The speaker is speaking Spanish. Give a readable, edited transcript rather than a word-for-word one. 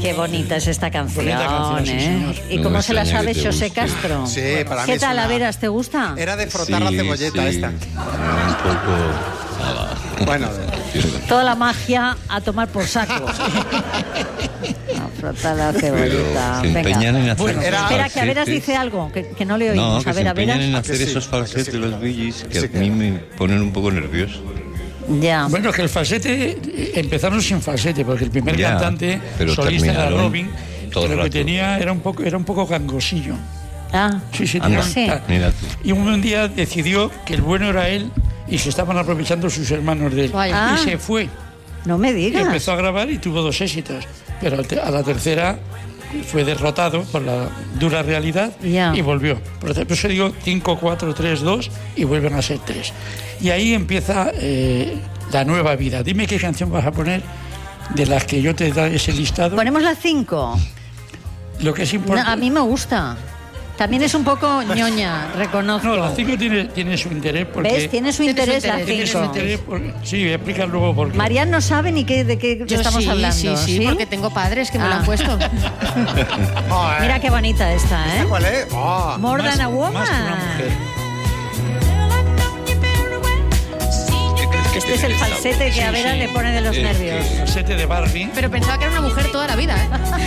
Qué bonita es esta canción, Bonita canción, sí, señor. ¿Y No cómo me se la extraña sabe que te José guste. Castro? Sí, para mí ¿Qué es tal, una- a veras, te gusta? Era de frotar la cebolleta esta. Un poco... Nada. Bueno, Toda la magia a tomar por saco. A frotar la Pero cebollita. se empeñan Venga. en hacer Bueno, esos Espera, que a veras falsetes. dice algo, que no le No, oímos. que A se ver, a empeñan en veras. hacer sí, esos falsetes sí. los Billys que Sí, a mí me ponen un poco nervioso. Ya. Bueno, es que el falsete, empezaron sin falsete, porque el primer Ya, cantante pero solista era terminaron Robin, todo el pero lo que rato. tenía era un poco gangosillo. Ah, Sí, Anda, tenía sí. mira tú. Y un día decidió que el bueno era él y se estaban aprovechando sus hermanos de él. Vaya. Ah. Y se fue. no me Y digas. empezó a grabar y tuvo 2 éxitos. Pero a la tercera fue derrotado por la dura realidad Ya. y volvió. Por eso digo 5, 4, 3, 2 y vuelven a ser 3. Y ahí empieza la nueva vida. Dime qué canción vas a poner de las que yo te da ese listado. Ponemos las 5. Lo que es No, importante. a mí me gusta. También es un poco ñoña, reconozco. No, la 5 tiene su interés porque. ¿Ves? Tiene su Tiene su interés la interés, tiene su 5. interés sí, explica luego por qué. Marian no sabe ni de qué Yo estamos sí, hablando. sí, porque tengo padres que me lo Ah. han puesto. Mira qué bonita esta, ¿eh? ¿cuál es? Oh, More Más- than a más que una woman. mujer. Este es el falsete que a Vera le pone de los nervios. El falsete de Barbie. Pero pensaba que era una mujer toda la vida, ¿eh?